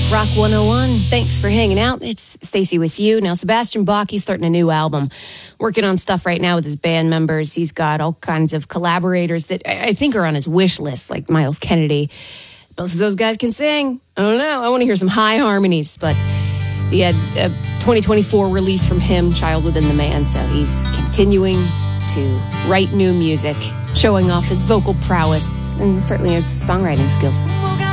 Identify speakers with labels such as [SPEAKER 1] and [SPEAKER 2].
[SPEAKER 1] Rock 101. Thanks for hanging out. It's Stacey with you. Now, Sebastian Bach, he's starting a new album. Working on stuff right now with his band members. He's got all kinds of collaborators that I think are on his wish list, like Miles Kennedy. Both of those guys can sing. I don't know. I want to hear some high harmonies, but he had a 2024 release from him, Child Within the Man, so he's continuing to write new music, showing off his vocal prowess and certainly his songwriting skills.